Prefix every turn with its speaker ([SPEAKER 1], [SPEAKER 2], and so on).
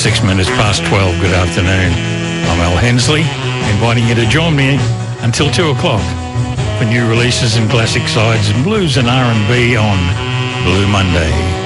[SPEAKER 1] 6 minutes past 12. Good afternoon. I'm Al Hensley, inviting you to join me until 2 o'clock for new releases and classic sides and blues and R&B on Blue Monday.